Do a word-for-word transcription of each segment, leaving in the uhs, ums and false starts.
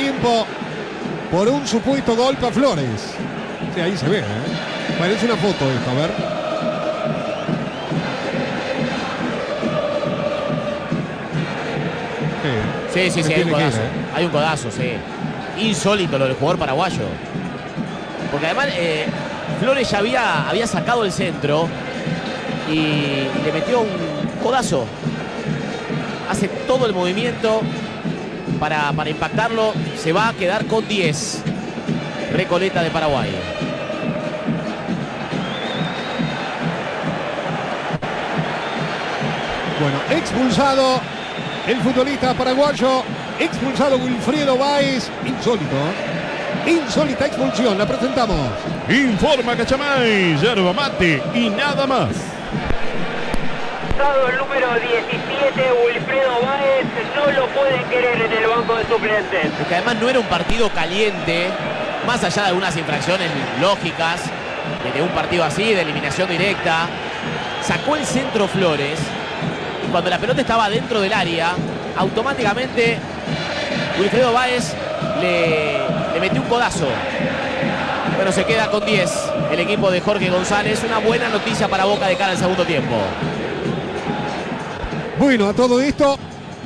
tiempo por un supuesto golpe a Flores. Sí, ahí se ve, ¿eh? Parece una foto esto, a ver. Sí, sí, sí, sí hay un codazo. Ir, ¿eh? Hay un codazo, sí. Insólito lo del jugador paraguayo. Porque además eh, Flores ya había, había sacado el centro y, y le metió un codazo. Hace todo el movimiento para, para impactarlo. Se va a quedar con diez. Recoleta de Paraguay. Bueno, expulsado el futbolista paraguayo. Expulsado Wilfredo Báez. Insólito, ¿eh? Insólita expulsión. La presentamos. Informa Cachamay, yerba mate y nada más. El número diecisiete, Wilfredo Báez, no lo pueden querer en el banco de suplentes. Porque además no era un partido caliente, más allá de algunas infracciones lógicas de un partido así, de eliminación directa. Sacó el centro Flores y cuando la pelota estaba dentro del área, automáticamente Wilfredo Báez le, le metió un codazo. Pero se queda con diez el equipo de Jorge González. Una buena noticia para Boca de cara al segundo tiempo. Bueno, a todo esto,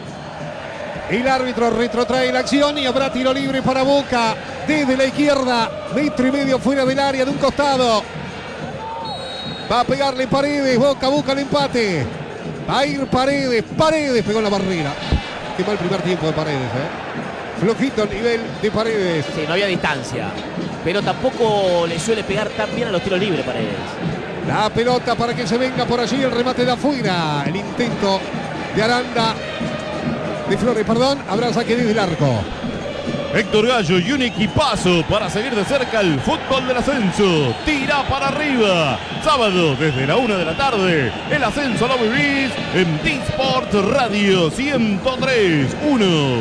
el árbitro retrotrae la acción y habrá tiro libre para Boca desde la izquierda, metro y medio fuera del área de un costado. Va a pegarle Paredes, Boca busca el empate. Va a ir Paredes, Paredes pegó en la barrera. Qué mal primer tiempo de Paredes, ¿eh? Flojito el nivel de Paredes. Sí, no había distancia, pero tampoco le suele pegar tan bien a los tiros libres Paredes. La pelota para que se venga por allí el remate de afuera. El intento de Aranda. De Flores, perdón. Habrá saque desde el arco. Héctor Gallo y un equipazo para seguir de cerca el fútbol del ascenso. Tira para arriba. Sábado desde la una de la tarde. El ascenso lo vivís en D-Sport Radio ciento tres punto uno.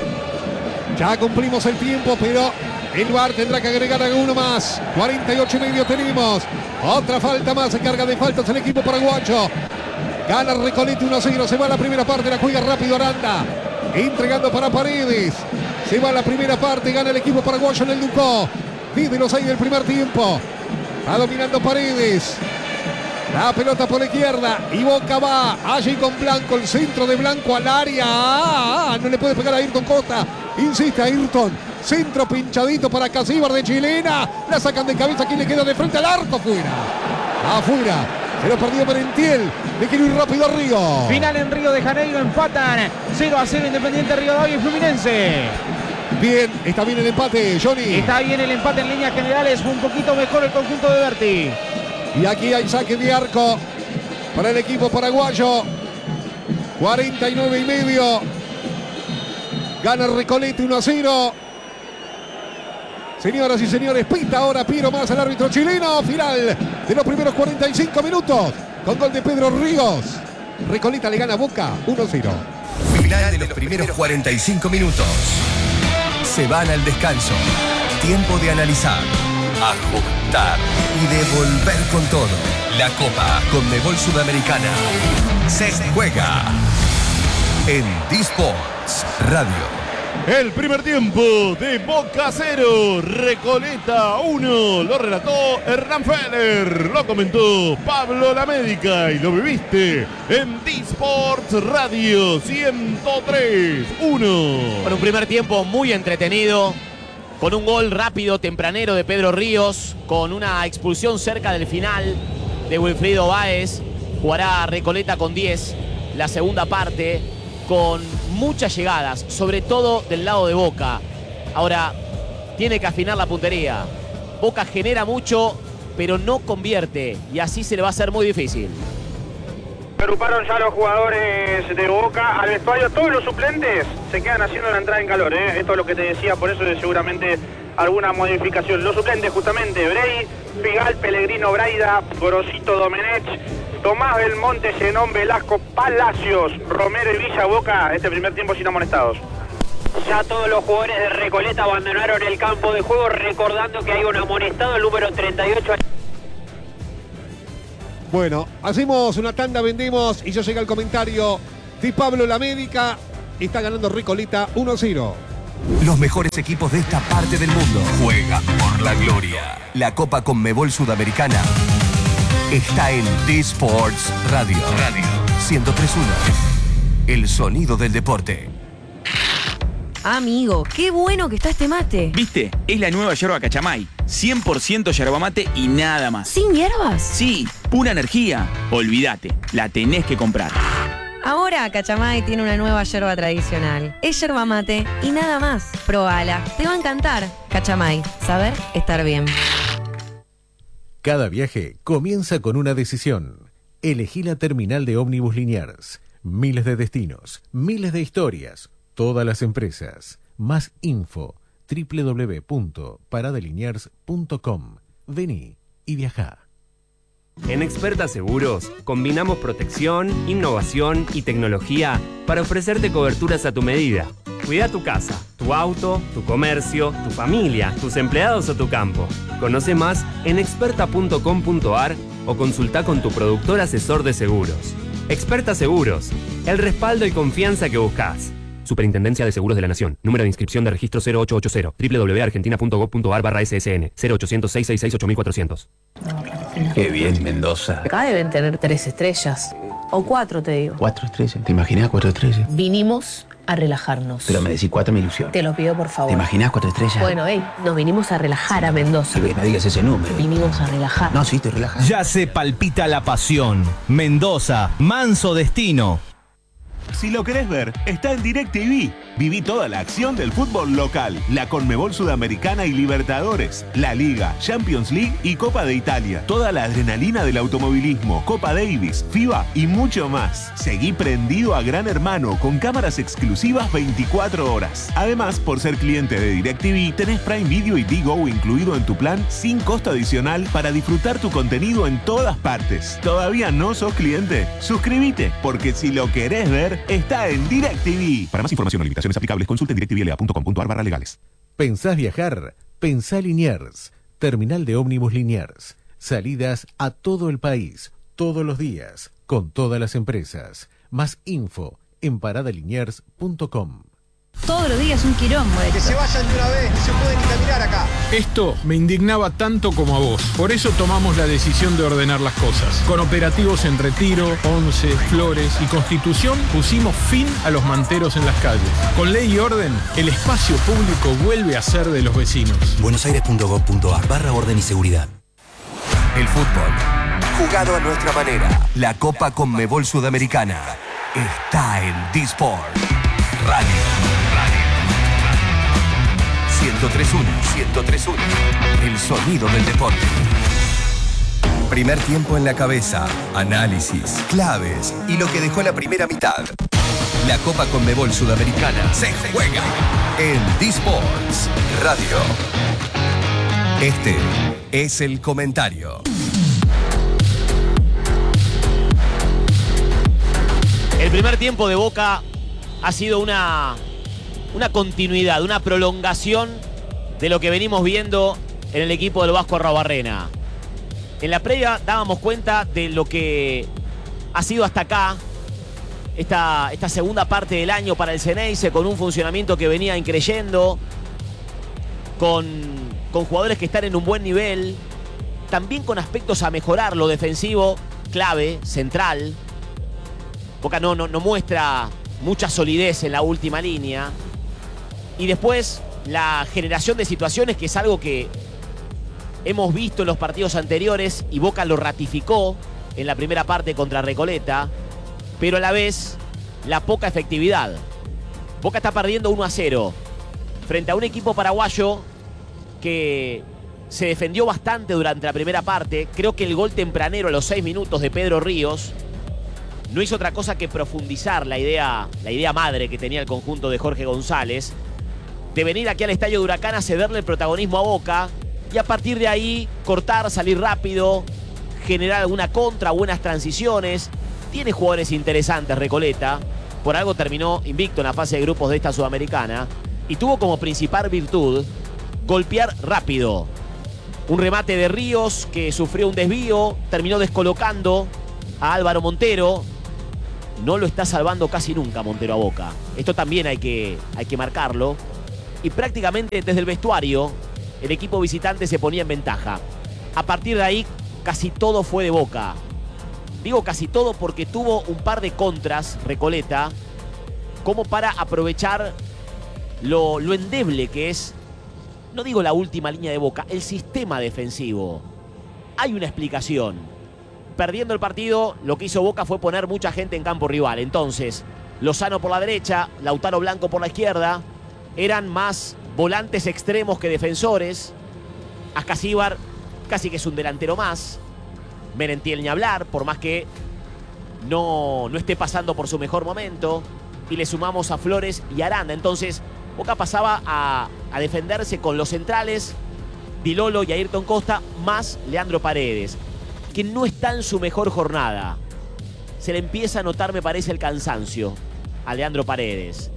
Ya cumplimos el tiempo, pero el V A R tendrá que agregar alguno más. cuarenta y ocho y medio tenemos. Otra falta más. Se carga de faltas el equipo paraguayo. Gana Recoleta uno a cero. Se va a la primera parte. La juega rápido Aranda. Entregando para Paredes. Se va a la primera parte. Gana el equipo paraguayo en el Ducó. Desde los seis del primer tiempo. Va dominando Paredes. La pelota por la izquierda. Y Boca va. Allí con Blanco. El centro de Blanco al área. Ah, no le puede pegar a Ayrton Costa. Insiste Ayrton. Centro pinchadito para Casíbar de Chilena. La sacan de cabeza. Quien le queda de frente al arco. Afuera. Afuera. Se lo perdió Merentiel. Le quiere ir rápido a Río. Final en Río de Janeiro. Empatan cero a cero Independiente Río de Hoy y Fluminense. Bien, está bien el empate, Johnny. Está bien el empate en líneas generales. Fue un poquito mejor el conjunto de Berti. Y aquí hay saque de arco para el equipo paraguayo. cuarenta y nueve y medio. Gana Recoleta uno a cero. Señoras y señores, pita ahora Piero más al árbitro chileno. Final de los primeros cuarenta y cinco minutos. Con gol de Pedro Ríos. Recoleta le gana a Boca uno a cero. Final de los primeros cuarenta y cinco minutos. Se van al descanso. Tiempo de analizar, ajustar y devolver con todo. La Copa Conmebol Sudamericana se juega en D-Sports Radio. El primer tiempo de Boca cero, Recoleta uno. Lo relató Hernán Feller, lo comentó Pablo Lamédica y lo viviste en D-Sports Radio ciento tres punto uno. Con un primer tiempo muy entretenido, con un gol rápido, tempranero de Pedro Ríos, con una expulsión cerca del final de Wilfredo Báez. Jugará Recoleta con diez, la segunda parte, con muchas llegadas, sobre todo del lado de Boca. Ahora, tiene que afinar la puntería. Boca genera mucho, pero no convierte, y así se le va a hacer muy difícil. Se agruparon ya los jugadores de Boca al vestuario. Todos los suplentes se quedan haciendo la entrada en calor, ¿eh? Esto es lo que te decía, por eso es seguramente alguna modificación. Los suplentes justamente, Brey, Figal, Pellegrino, Braida, Gorosito, Domenech, Tomás Belmonte, Zenón, Velasco, Palacios, Romero y Villa. Boca este primer tiempo sin amonestados. Ya todos los jugadores de Recoleta abandonaron el campo de juego, recordando que hay un amonestado, el número treinta y ocho. Bueno, hacemos una tanda, vendemos y ya llega el comentario de Pablo Lamédica. Está ganando Recoleta uno a cero. Los mejores equipos de esta parte del mundo juegan por la gloria. La Copa Conmebol Sudamericana está en D-Sports Radio. Radio ciento tres punto uno. El sonido del deporte. Amigo, qué bueno que está este mate. ¿Viste? Es la nueva yerba Cachamay. cien por ciento yerba mate y nada más. ¿Sin hierbas? Sí, pura energía. Olvídate, la tenés que comprar. Ahora Cachamay tiene una nueva yerba tradicional. Es yerba mate y nada más. Probala, te va a encantar. Cachamay, saber estar bien. Cada viaje comienza con una decisión. Elegí la terminal de ómnibus Liniers. Miles de destinos, miles de historias, todas las empresas. Más info, doble u doble u doble u punto parada liniers punto com. Vení y viajá. En Experta Seguros combinamos protección, innovación y tecnología para ofrecerte coberturas a tu medida. Cuida tu casa, tu auto, tu comercio, tu familia, tus empleados o tu campo. Conoce más en experta punto com punto a r o consulta con tu productor asesor de seguros. Experta Seguros, el respaldo y confianza que buscas. Superintendencia de Seguros de la Nación. Número de inscripción de registro cero ocho ocho cero. doble u doble u doble u punto argentina punto gob punto a r barra S S N. cero ochocientos, seiscientos sesenta y seis, ocho mil cuatrocientos. Qué bien, Mendoza. Acá deben tener tres estrellas. O cuatro, te digo. Cuatro estrellas. ¿Te imaginas cuatro estrellas? Vinimos a relajarnos. Pero me decís cuatro, me ilusión. Te lo pido, por favor. ¿Te imaginas cuatro estrellas? Bueno, hey, nos vinimos a relajar a Mendoza. Que no digas ese número. Vinimos a relajar. No, sí, te relajas. Ya se palpita la pasión. Mendoza, manso destino. Si lo querés ver, está en DirecTV. Viví toda la acción del fútbol local, la Conmebol Sudamericana y Libertadores, la Liga, Champions League y Copa de Italia. Toda la adrenalina del automovilismo, Copa Davis, FIBA y mucho más. Seguí prendido a Gran Hermano con cámaras exclusivas veinticuatro horas. Además, por ser cliente de DirecTV, tenés Prime Video y Digo incluido en tu plan sin costo adicional para disfrutar tu contenido en todas partes. ¿Todavía no sos cliente? Suscríbete, porque si lo querés ver, está en DirecTV. Para más información o limitaciones aplicables, consulte en directvla punto com punto a r barra legales. ¿Pensás viajar? Pensá Liniers. Terminal de ómnibus Liniers. Salidas a todo el país, todos los días, con todas las empresas. Más info en parada liniers punto com. Todos los días un quilombo esto. Que se vayan de una vez, no se puede ni caminar acá. Esto me indignaba tanto como a vos. Por eso tomamos la decisión de ordenar las cosas. Con operativos en Retiro, Once, Flores y Constitución pusimos fin a los manteros en las calles. Con ley y orden, el espacio público vuelve a ser de los vecinos. buenosaires punto gob punto a r barra orden y seguridad. El fútbol, jugado a nuestra manera. La Copa Conmebol Sudamericana está en D-Sport Radio. ciento tres punto uno, ciento tres punto uno. El sonido del deporte. Primer tiempo en la cabeza, análisis, claves y lo que dejó la primera mitad. La Copa Conmebol Sudamericana se juega en D-Sports Radio. Este es el comentario. El primer tiempo de Boca ha sido una... una continuidad, una prolongación de lo que venimos viendo en el equipo del Vasco Arruabarrena. En la previa dábamos cuenta de lo que ha sido hasta acá esta, esta segunda parte del año para el Ceneice, con un funcionamiento que venía increyendo, con, con jugadores que están en un buen nivel, también con aspectos a mejorar, lo defensivo, clave, central. Boca no, no, no muestra mucha solidez en la última línea. Y después la generación de situaciones, que es algo que hemos visto en los partidos anteriores y Boca lo ratificó en la primera parte contra Recoleta, pero a la vez la poca efectividad. Boca está perdiendo uno a cero frente a un equipo paraguayo que se defendió bastante durante la primera parte. Creo que el gol tempranero a los seis minutos de Pedro Ríos no hizo otra cosa que profundizar la idea, la idea madre que tenía el conjunto de Jorge González, de venir aquí al estadio de Huracán a cederle el protagonismo a Boca y a partir de ahí cortar, salir rápido, generar alguna contra, buenas transiciones. Tiene jugadores interesantes Recoleta, por algo terminó invicto en la fase de grupos de esta Sudamericana y tuvo como principal virtud golpear rápido. Un remate de Ríos que sufrió un desvío, terminó descolocando a Álvaro Montero. No lo está salvando casi nunca Montero a Boca. Esto también hay que, hay que marcarlo. y prácticamente desde el vestuario el equipo visitante se ponía en ventaja. A partir de ahí casi todo fue de Boca. Digo casi todo porque tuvo un par de contras Recoleta como para aprovechar lo, lo endeble que es, no digo la última línea de Boca, el sistema defensivo. Hay una explicación. Perdiendo el partido, lo que hizo Boca fue poner mucha gente en campo rival. Entonces, Lozano por la derecha, Lautaro Blanco por la izquierda, eran más volantes extremos que defensores. Ascasíbar casi que es un delantero más. Merentiel ni hablar, por más que no, no esté pasando por su mejor momento. Y le sumamos a Flores y Aranda. Entonces, Boca pasaba a, a defenderse con los centrales, Di Lolo y Ayrton Costa, más Leandro Paredes, que no está en su mejor jornada. Se le empieza a notar, me parece, el cansancio a Leandro Paredes.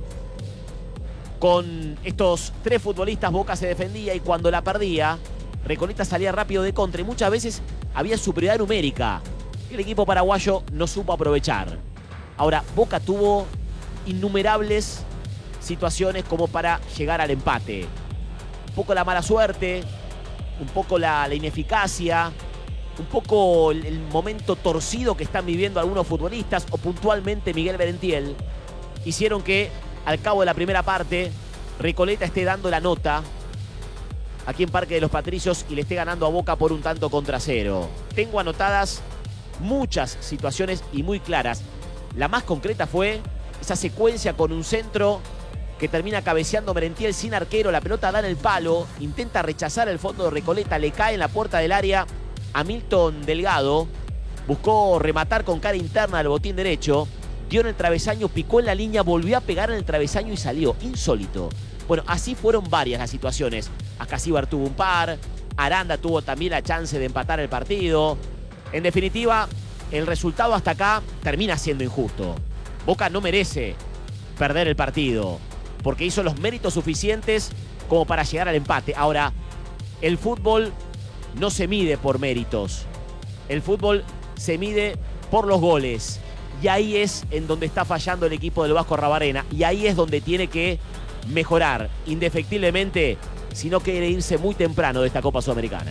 Con estos tres futbolistas Boca se defendía y cuando la perdía, Recoleta salía rápido de contra y muchas veces había superioridad numérica. El equipo paraguayo no supo aprovechar. Ahora, Boca tuvo innumerables situaciones como para llegar al empate. Un poco la mala suerte, un poco la, la ineficacia, un poco el, el momento torcido que están viviendo algunos futbolistas o puntualmente Miguel Merentiel hicieron que al cabo de la primera parte Recoleta esté dando la nota aquí en Parque de los Patricios y le esté ganando a Boca por un tanto contra cero. Tengo anotadas muchas situaciones y muy claras. La más concreta fue esa secuencia con un centro que termina cabeceando Merentiel sin arquero. La pelota da en el palo, intenta rechazar el fondo de Recoleta, le cae en la puerta del área a Milton Delgado. Buscó rematar con cara interna al botín derecho, dio en el travesaño, picó en la línea, volvió a pegar en el travesaño y salió. Insólito. Bueno, así fueron varias las situaciones. Ascasíbar tuvo un par, Aranda tuvo también la chance de empatar el partido. En definitiva, el resultado hasta acá termina siendo injusto. Boca no merece perder el partido porque hizo los méritos suficientes como para llegar al empate. Ahora, el fútbol no se mide por méritos. El fútbol se mide por los goles. Y ahí es en donde está fallando el equipo del Vasco Arrabarrena. Y ahí es donde tiene que mejorar indefectiblemente si no quiere irse muy temprano de esta Copa Sudamericana.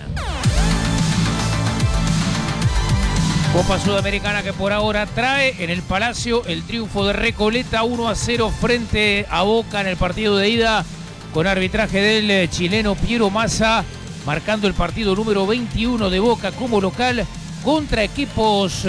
Copa Sudamericana que por ahora trae en el Palacio el triunfo de Recoleta uno a cero frente a Boca en el partido de ida con arbitraje del chileno Piero Massa, marcando el partido número veintiuno de Boca como local contra equipos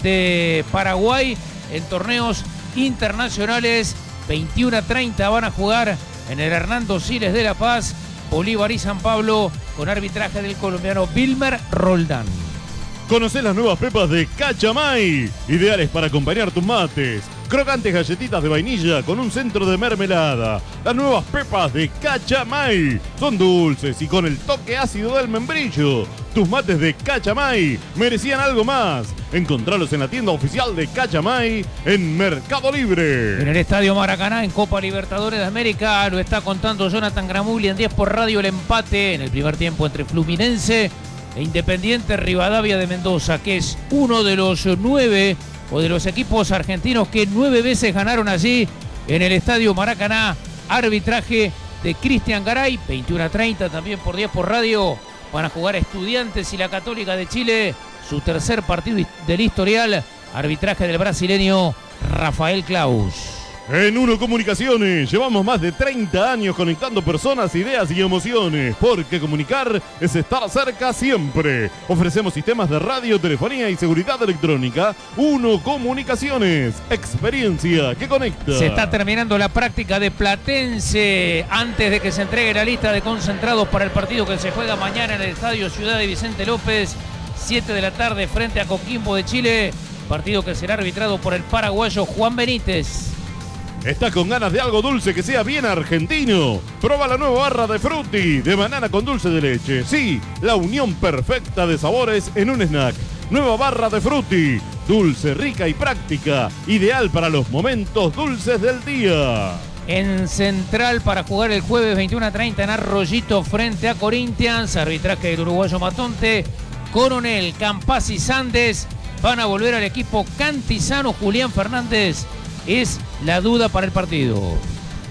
de Paraguay en torneos internacionales. veintiuno a treinta van a jugar en el Hernando Siles de La Paz, Bolívar y San Pablo, con arbitraje del colombiano Wilmer Roldán. Conocé las nuevas pepas de Cachamay, ideales para acompañar tus mates. Crocantes galletitas de vainilla con un centro de mermelada. Las nuevas pepas de Cachamay son dulces y con el toque ácido del membrillo. Tus mates de Cachamay merecían algo más. Encontralos en la tienda oficial de Cachamay en Mercado Libre. En el Estadio Maracaná, en Copa Libertadores de América, lo está contando Jonathan Gramugli en diez por Radio, el empate en el primer tiempo entre Fluminense e Independiente Rivadavia de Mendoza, que es uno de los nueve o de los equipos argentinos que nueve veces ganaron allí en el Estadio Maracaná. Arbitraje de Cristian Garay. veintiuno a treinta también por diez por Radio. Van a jugar Estudiantes y la Católica de Chile, su tercer partido del historial. Arbitraje del brasileño Rafael Claus. En Uno Comunicaciones llevamos más de treinta años conectando personas, ideas y emociones, porque comunicar es estar cerca siempre. Ofrecemos sistemas de radio, telefonía y seguridad electrónica. Uno Comunicaciones, experiencia que conecta. Se está terminando la práctica de Platense antes de que se entregue la lista de concentrados para el partido que se juega mañana en el Estadio Ciudad de Vicente López, siete de la tarde frente a Coquimbo de Chile, partido que será arbitrado por el paraguayo Juan Benítez. ¿Estás con ganas de algo dulce que sea bien argentino? Proba la nueva barra de Frutti, de banana con dulce de leche. Sí, la unión perfecta de sabores en un snack. Nueva barra de Frutti, dulce, rica y práctica. Ideal para los momentos dulces del día. En Central para jugar el jueves veintiuno a treinta en Arroyito frente a Corinthians. Arbitraje del uruguayo Matonte. Coronel, Campas y Sandes van a volver al equipo Cantizano. Julián Fernández es la duda para el partido.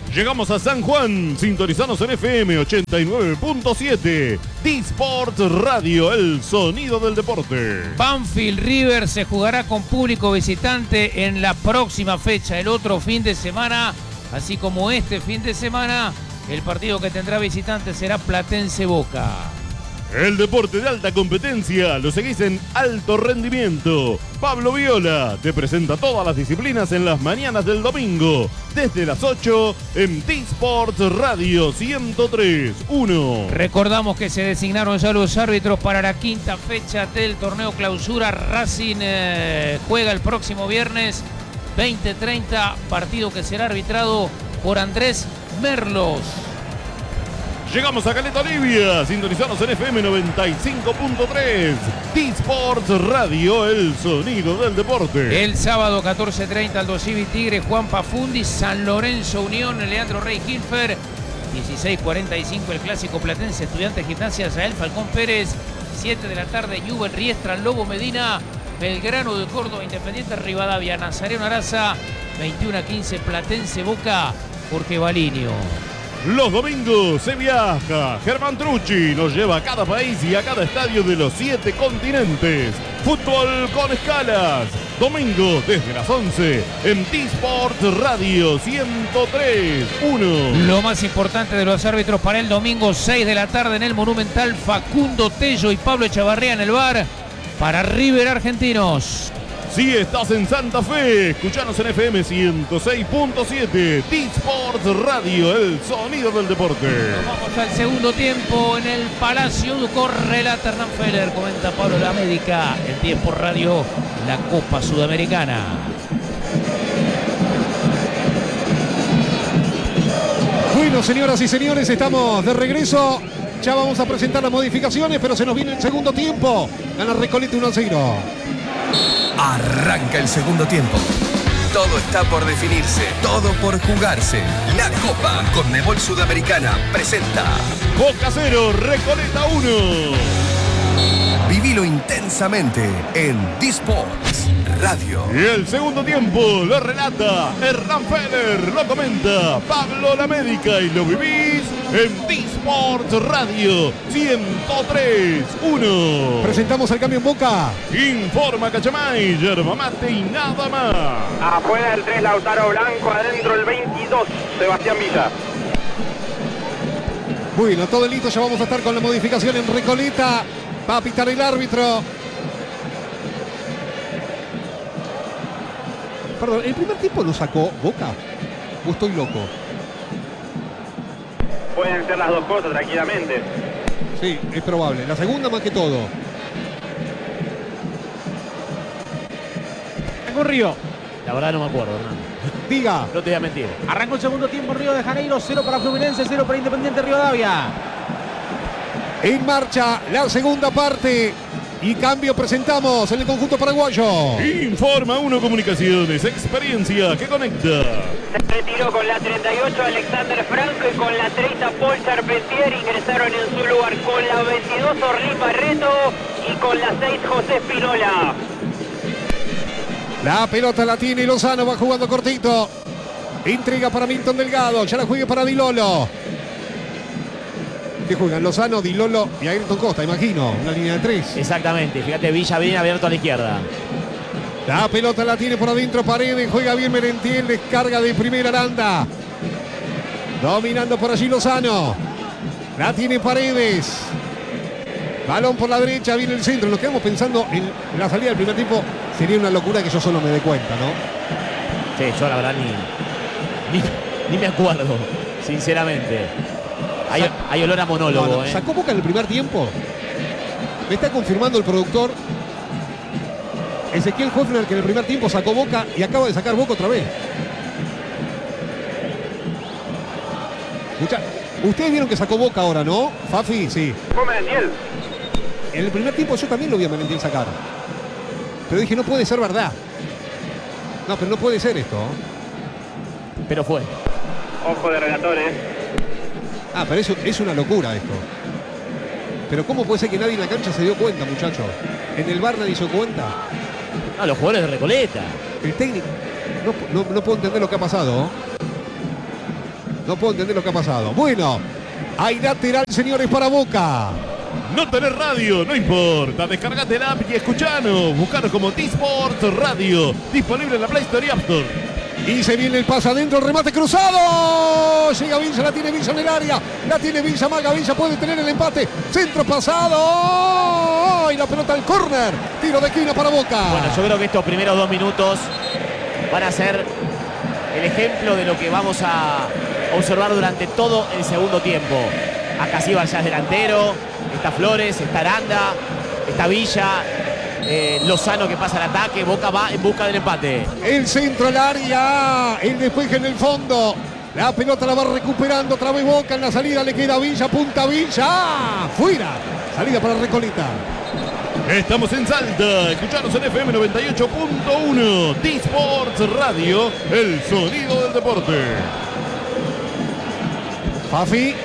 Llegamos a San Juan, sintonizanos en F M ochenta y nueve punto siete. D-Sport Radio, el sonido del deporte. Banfield River se jugará con público visitante en la próxima fecha, el otro fin de semana, así como este fin de semana, el partido que tendrá visitante será Platense Boca. El deporte de alta competencia lo seguís en Alto Rendimiento. Pablo Viola te presenta todas las disciplinas en las mañanas del domingo, desde las ocho en D-Sport Radio ciento tres punto uno. Recordamos que se designaron ya los árbitros para la quinta fecha del torneo clausura. Racing eh, juega el próximo viernes veinte treinta, partido que será arbitrado por Andrés Merlos. Llegamos a Caleta Olivia, sintonizanos en F M noventa y cinco punto tres. D-Sport Radio, el sonido del deporte. El sábado catorce treinta, Aldo Civi Tigre, Juan Pafundi, San Lorenzo Unión, Leandro Rey Hilfer. dieciséis cuarenta y cinco, el clásico platense, Estudiantes Gimnasia, Yael Falcón Pérez. siete de la tarde, Newell Riestra, Lobo Medina, Belgrano de Córdoba, Independiente Rivadavia, Nazareno Araza. veintiuno a quince, Platense Boca, Jorge Balinio. Los domingos se viaja. Germán Trucci nos lleva a cada país y a cada estadio de los siete continentes. Fútbol con escalas. Domingo desde las once en D-Sport Radio ciento tres punto uno. Lo más importante de los árbitros para el domingo, seis de la tarde en el Monumental, Facundo Tello y Pablo Echavarría en el V A R para River Argentinos. Si estás en Santa Fe, escuchanos en F M ciento seis punto siete, D-Sport Radio, el sonido del deporte. Nos vamos al segundo tiempo en el Palacio Ducor, relata Hernán Feller, comenta Pablo La Médica, en Tiempo Radio, la Copa Sudamericana. Bueno, señoras y señores, estamos de regreso. Ya vamos a presentar las modificaciones, pero se nos viene el segundo tiempo. Gana Recoleta uno a cero. Arranca el segundo tiempo. Todo está por definirse, todo por jugarse. La Copa Conmebol Sudamericana presenta Boca cero, Recoleta uno. Vivilo intensamente en D-Sports Radio. Y el segundo tiempo lo relata Hernán Feller, lo comenta Pablo La Médica y lo vivís en D-Sports Radio ciento tres punto uno. Presentamos el cambio en Boca. Informa Cachamay, yerba mate y nada más. Afuera el tres, Lautaro Blanco, adentro el veintidós, Sebastián Villa. Bueno, todo listo, ya vamos a estar con la modificación en Recoleta. Va a pitar el árbitro. Perdón, ¿el primer tiempo lo sacó Boca? ¿O estoy loco? Pueden ser las dos cosas tranquilamente. Sí, es probable. La segunda más que todo. Arrancó Río. La verdad no me acuerdo, Hernán. Diga. No te voy a mentir. Arrancó el segundo tiempo en Río de Janeiro. Cero para Fluminense, cero para Independiente Rivadavia. En marcha la segunda parte. Y cambio presentamos en el conjunto paraguayo. Informa Uno Comunicaciones, experiencia que conecta. Se retiró con la treinta y ocho Alexander Franco y con la treinta Paul Charpentier. Ingresaron en su lugar con la veintidós Orlín Barreto y con la seis José Espinola. La pelota la tiene Lozano, va jugando cortito. Intriga para Milton Delgado, ya la juega para Di Lolo. ¿Qué juegan? Lozano, Di Lolo y Ayrton Costa, imagino. Una línea de tres. Exactamente. Fíjate, Villa bien abierto a la izquierda. La pelota la tiene por adentro Paredes. Juega bien Merentiel. Descarga de primera Aranda. Dominando por allí Lozano. La tiene Paredes. Balón por la derecha. Viene el centro. Nos quedamos pensando en la salida del primer tiempo. Sería una locura que yo solo me dé cuenta, ¿no? Sí, yo la verdad ni, ni, ni me acuerdo, sinceramente. Hay, hay olor a monólogo. No, no. ¿eh? ¿Sacó Boca en el primer tiempo? Me está confirmando el productor Ezequiel Hoffner que en el primer tiempo sacó Boca y acaba de sacar Boca otra vez. Escucha, ustedes vieron que sacó Boca ahora, ¿no? Fafi, sí. Fue Merentiel. En el primer tiempo yo también lo vi a Merentiel sacar. Pero dije, no puede ser verdad. No, pero no puede ser esto. Pero fue. Ojo de relatores. Ah, pero eso es una locura esto. Pero ¿cómo puede ser que nadie en la cancha se dio cuenta, muchachos? En el V A R nadie se dio cuenta. No, los jugadores de Recoleta. El técnico. No, no, no puedo entender lo que ha pasado. No puedo entender lo que ha pasado. Bueno, hay lateral, señores, para Boca. No tenés radio, no importa. Descargate la app y escuchanos. Buscanos como T-Sports Radio. Disponible en la Play Store y App Store. Y se viene el pase adentro, el remate cruzado. Llega Villa, la tiene Villa en el área. La tiene Villa, Maga. Villa puede tener el empate. Centro pasado. Y la pelota al córner. Tiro de esquina para Boca. Bueno, yo creo que estos primeros dos minutos van a ser el ejemplo de lo que vamos a observar durante todo el segundo tiempo. Acá Casíbar ya es delantero. Está Flores, está Aranda, está Villa. Eh, Lozano que pasa al ataque. Boca va en busca del empate. El centro al área. El despeje en el fondo. La pelota la va recuperando otra vez Boca. En la salida le queda Villa. Punta Villa. Fuera. Salida para Recoleta. Estamos en Salta. Escuchanos en F M noventa y ocho punto uno. T-Sports Radio. El sonido del deporte. Fafi.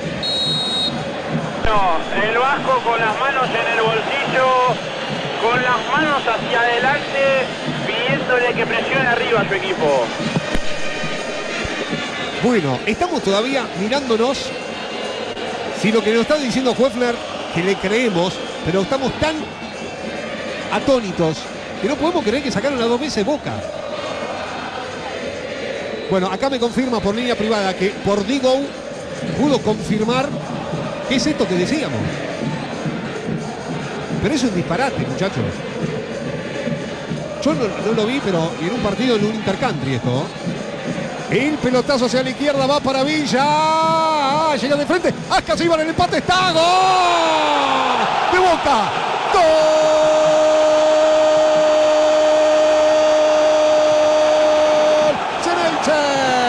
No, el Vasco con las manos en el bolsillo. Con las manos hacia adelante, pidiéndole que presione arriba a su equipo. Bueno, estamos todavía mirándonos si lo que nos está diciendo Hoeffler, que le creemos, pero estamos tan atónitos que no podemos creer que sacaron las dos veces Boca. Bueno, acá me confirma por línea privada que por Digo pudo confirmar qué es esto que decíamos. Pero eso es un disparate, muchachos. Yo no, no lo vi, pero en un partido en un intercountry esto. El pelotazo hacia la izquierda va para Villa. Ah, llega de frente. Ascasíbar en el empate. ¡Está! ¡Gol! ¡De Boca! ¡Gol! ¡Cenelche!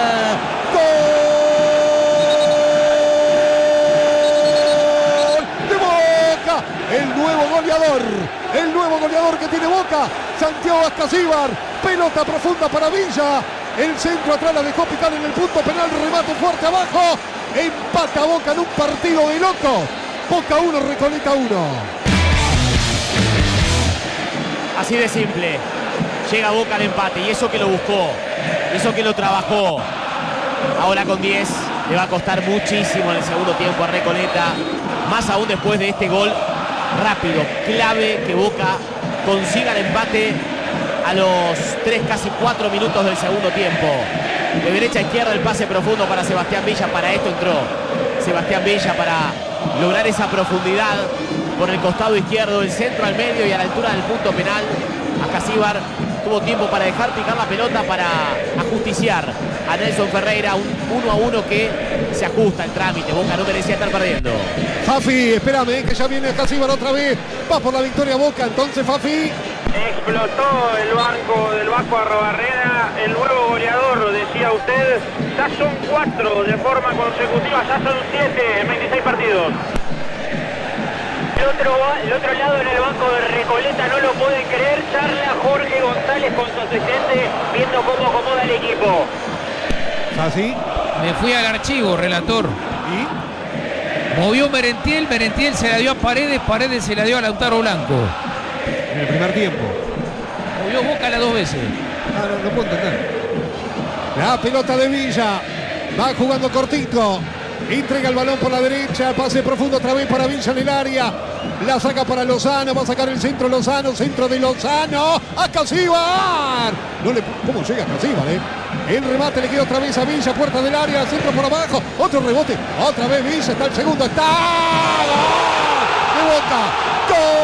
El nuevo goleador, el nuevo goleador que tiene Boca, Santiago Ascasíbar, pelota profunda para Villa, el centro atrás la dejó picar en el punto penal, remate fuerte abajo, empata Boca en un partido de locos, Boca uno, Recoleta uno. Así de simple, llega Boca al empate y eso que lo buscó, eso que lo trabajó, ahora con diez le va a costar muchísimo en el segundo tiempo a Recoleta, más aún después de este gol rápido, clave que Boca consiga el empate a los tres, casi cuatro minutos del segundo tiempo. De derecha a izquierda el pase profundo para Sebastián Villa, para esto entró Sebastián Villa para lograr esa profundidad por el costado izquierdo, el centro al medio y a la altura del punto penal. Ascasíbar tuvo tiempo para dejar picar la pelota para ajusticiar a Nelson Ferreira, un uno a uno que se ajusta el trámite. Boca no merecía estar perdiendo. Fafi, espérame, que ya viene Ascasíbar otra vez. Va por la victoria Boca, entonces Fafi. Explotó el banco del Vasco Arrobarrena, el nuevo goleador, decía usted. Ya son cuatro de forma consecutiva, ya son siete en veintiséis partidos. El otro, el otro lado en el banco de Recoleta no lo pueden creer, charla Jorge González con su asistente viendo cómo acomoda el equipo. ¿Así? Me fui al archivo, relator. ¿Y? Movió Merentiel, Merentiel se la dio a Paredes, Paredes se la dio a Lautaro Blanco. En el primer tiempo. Movió Boca las dos veces. Ah, no, no puedo entender. La pelota de Villa. Va jugando cortito. Entrega el balón por la derecha. Pase profundo otra vez para Villa en el área. La saca para Lozano. Va a sacar el centro Lozano. Centro de Lozano. ¡Ascasíbar! No le... ¿Cómo llega Ascasíbar, eh? El remate le queda otra vez a Villa. Puerta del área. Centro por abajo. Otro rebote. Otra vez Villa. Está el segundo. ¡Está! ¡Gol! ¡De Boca! ¡Gol!